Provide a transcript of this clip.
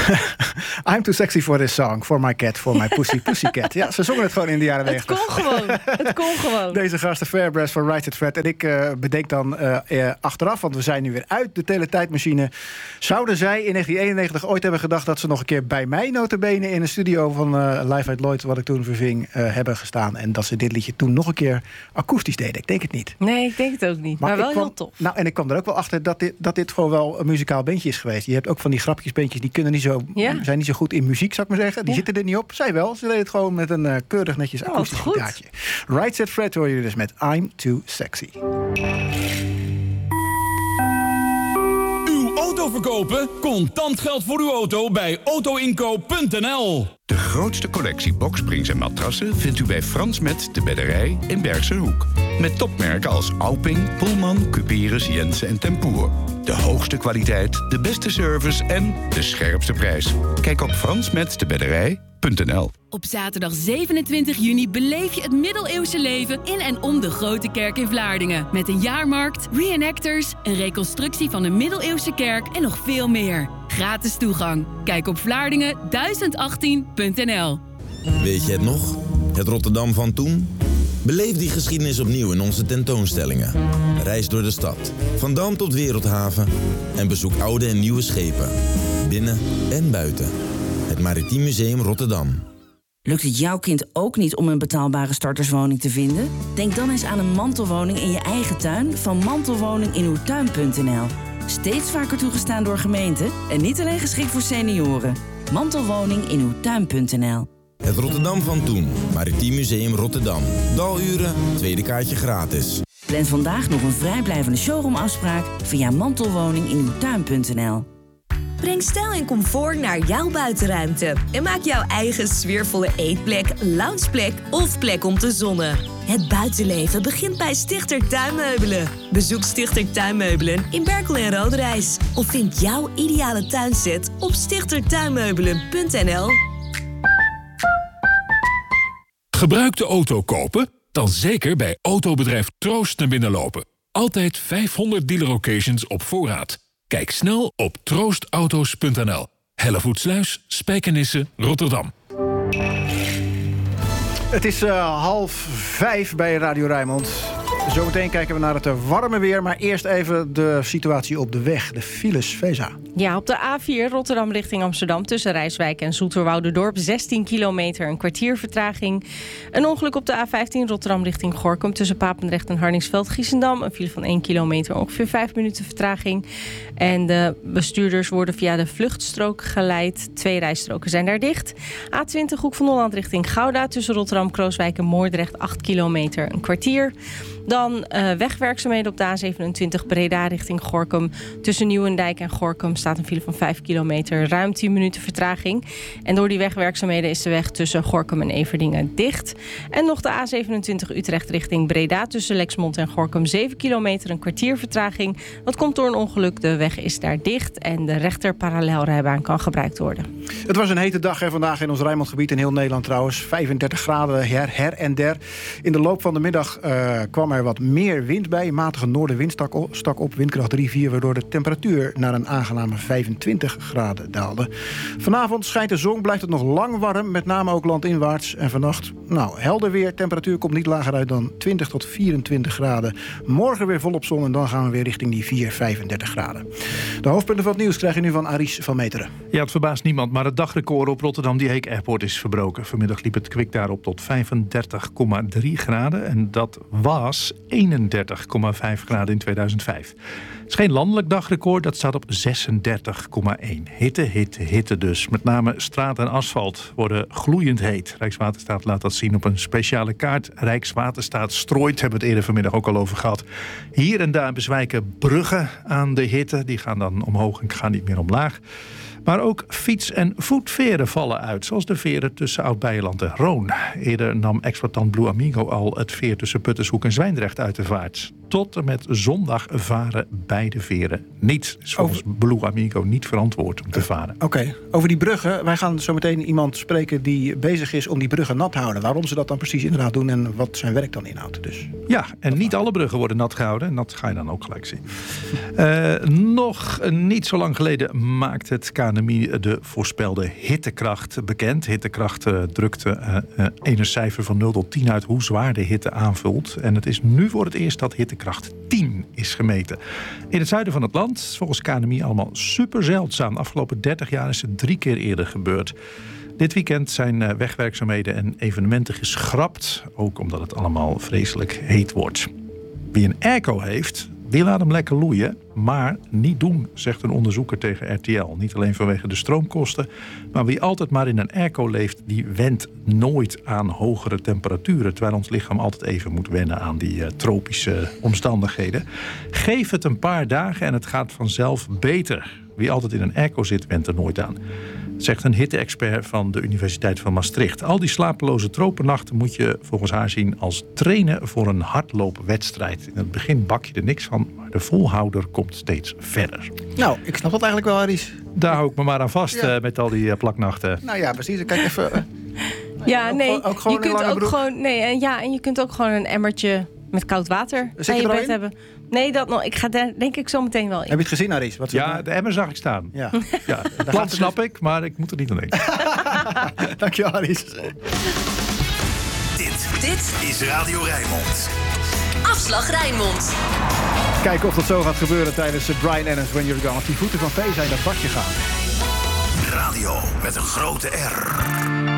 I'm too sexy for this song. For my cat, for my pussycat. Ja, ze zongen het gewoon in de jaren 90. Het kon gewoon. Deze gasten Fairbrass van Right Said Fred. En ik bedenk dan achteraf, want we zijn nu weer uit de teletijdmachine. Zouden zij in 1991 ooit hebben gedacht dat ze nog een keer bij mij notabene in een studio van Live at Lloyd, wat ik toen verving, hebben gestaan. En dat ze dit liedje toen nog een keer akoestisch deden. Ik denk het niet. Nee, ik denk het ook niet. Maar wel heel tof. Nou, en ik kwam er ook wel achter dat dit gewoon wel een muzikaal bandje is geweest. Je hebt ook van die grapjesbandjes, die kunnen zijn niet zo goed in muziek, zou ik maar zeggen. Die zitten er niet op. Zij wel. Ze deden het gewoon met een keurig netjes akoestisch gitaartje. Right Said Fred hoor je dus met I'm Too Sexy. Uw auto verkopen? Contant geld voor uw auto bij autoinkoop.nl. De grootste collectie boksprings en matrassen vindt u bij Frans Met de Bedderij in Bergse Hoek. Met topmerken als Auping, Pullman, Cuperus, Jensen en Tempoer. De hoogste kwaliteit, de beste service en de scherpste prijs. Kijk op fransmetdebedderij.nl. Op zaterdag 27 juni beleef je het middeleeuwse leven in en om de Grote Kerk in Vlaardingen. Met een jaarmarkt, reenactors, een reconstructie van een middeleeuwse kerk en nog veel meer. Gratis toegang. Kijk op Vlaardingen1018.nl. Weet je het nog? Het Rotterdam van toen? Beleef die geschiedenis opnieuw in onze tentoonstellingen. Reis door de stad, van Dam tot Wereldhaven en bezoek oude en nieuwe schepen. Binnen en buiten. Het Maritiem Museum Rotterdam. Lukt het jouw kind ook niet om een betaalbare starterswoning te vinden? Denk dan eens aan een mantelwoning in je eigen tuin van mantelwoninginuwtuin.nl. Steeds vaker toegestaan door gemeenten en niet alleen geschikt voor senioren. Mantelwoninginuwtuin.nl. Het Rotterdam van toen. Maritiem Museum Rotterdam. Daluren, tweede kaartje gratis. Plan vandaag nog een vrijblijvende showroomafspraak via mantelwoninginuwtuin.nl. Breng stijl en comfort naar jouw buitenruimte. En maak jouw eigen sfeervolle eetplek, loungeplek of plek om te zonnen. Het buitenleven begint bij Stichter Tuinmeubelen. Bezoek Stichter Tuinmeubelen in Berkel en Roderijs. Of vind jouw ideale tuinset op stichtertuinmeubelen.nl. Gebruikte auto kopen? Dan zeker bij autobedrijf Troost naar binnen lopen. Altijd 500 dealer occasions op voorraad. Kijk snel op troostauto's.nl. Hellevoetsluis, Spijkenisse, Rotterdam. Het is 4:30 bij Radio Rijnmond. Zometeen kijken we naar het warme weer. Maar eerst even de situatie op de weg. De files, Feza. Ja, op de A4 Rotterdam richting Amsterdam tussen Rijswijk en Zoeterwouderdorp 16 kilometer, een kwartier vertraging. Een ongeluk op de A15 Rotterdam richting Gorinchem tussen Papendrecht en Hardingsveld-Giessendam. Een file van 1 kilometer, ongeveer 5 minuten vertraging. En de bestuurders worden via de vluchtstrook geleid. 2 rijstroken zijn daar dicht. A20 Hoek van Holland richting Gouda tussen Rotterdam, Krooswijk en Moordrecht 8 kilometer, een kwartier. Dan wegwerkzaamheden op de A27 Breda richting Gorinchem. Tussen Nieuwendijk en Gorinchem staat een file van 5 kilometer. Ruim 10 minuten vertraging. En door die wegwerkzaamheden is de weg tussen Gorinchem en Everdingen dicht. En nog de A27 Utrecht richting Breda. Tussen Lexmond en Gorinchem 7 kilometer. Een kwartier vertraging. Dat komt door een ongeluk. De weg is daar dicht. En de rechter parallelrijbaan kan gebruikt worden. Het was een hete dag vandaag in ons Rijnmondgebied. In heel Nederland trouwens. 35 graden her en der. In de loop van de middag kwam er wat meer wind bij. Een matige noordenwind stak op, windkracht 3-4... waardoor de temperatuur naar een aangename 25 graden daalde. Vanavond schijnt de zon, blijft het nog lang warm... met name ook landinwaarts. En vannacht, helder weer. Temperatuur komt niet lager uit dan 20 tot 24 graden. Morgen weer volop zon en dan gaan we weer richting die 35 graden. De hoofdpunten van het nieuws krijg je nu van Aries van Meteren. Ja, het verbaast niemand, maar het dagrecord op Rotterdam Die Heek Airport is verbroken. Vanmiddag liep het kwik daarop tot 35,3 graden. En dat was 31,5 graden in 2005. Het is geen landelijk dagrecord, dat staat op 36,1. Hitte dus. Met name straat en asfalt worden gloeiend heet. Rijkswaterstaat laat dat zien op een speciale kaart. Rijkswaterstaat strooit, hebben we het eerder vanmiddag ook al over gehad. Hier en daar bezwijken bruggen aan de hitte. Die gaan dan omhoog en gaan niet meer omlaag. Maar ook fiets- en voetveren vallen uit, zoals de veren tussen Oud-Beijerland en Roon. Eerder nam exploitant Blue Amigo al het veer tussen Puttershoek en Zwijndrecht uit de vaart. Tot en met zondag varen beide veren niet. Dus volgens Blue Amigo niet verantwoord om te varen. Oké. Over die bruggen. Wij gaan zo meteen iemand spreken die bezig is om die bruggen nat te houden. Waarom ze dat dan precies inderdaad doen en wat zijn werk dan inhoudt. Dus. Ja, en niet alle bruggen worden nat gehouden. En dat ga je dan ook gelijk zien. Nog niet zo lang geleden maakt het KNMI de voorspelde hittekracht bekend. Hittekracht drukt een cijfer van 0 tot 10 uit hoe zwaar de hitte aanvult. En het is nu voor het eerst dat hittekracht 10 is gemeten. In het zuiden van het land, volgens KNMI allemaal super zeldzaam. De afgelopen 30 jaar is het 3 keer eerder gebeurd. Dit weekend zijn wegwerkzaamheden en evenementen geschrapt. Ook omdat het allemaal vreselijk heet wordt. Wie een airco heeft, die laat hem lekker loeien. Maar niet doen, zegt een onderzoeker tegen RTL. Niet alleen vanwege de stroomkosten. Maar wie altijd maar in een airco leeft, die went nooit aan hogere temperaturen. Terwijl ons lichaam altijd even moet wennen aan die tropische omstandigheden. Geef het een paar dagen en het gaat vanzelf beter. Wie altijd in een airco zit, went er nooit aan. Zegt een hitte-expert van de Universiteit van Maastricht. Al die slapeloze tropennachten moet je volgens haar zien als trainen voor een hardloopwedstrijd. In het begin bak je er niks van, maar de volhouder komt steeds verder. Nou, ik snap dat eigenlijk wel, Aries. Daar hou ik me maar aan vast met al die plaknachten. Nou ja, precies. Kijk even. Ja, nee. Ook gewoon je kunt ook gewoon. Nee, en je kunt ook gewoon een emmertje met koud water bij je bed hebben. Nee, dat nog. Ik ga daar denk ik zo meteen wel in. Heb je het gezien, Aries? Ja, de emmer zag ik staan. Ja. Het plan snap ik, maar ik moet er niet aan denken. Dankjewel, Aries. Dit is Radio Rijnmond. Afslag Rijnmond. Kijken of dat zo gaat gebeuren tijdens Brian Adams When You're Gone. Als die voeten van Vee zijn dat badje gaan. Radio met een grote R.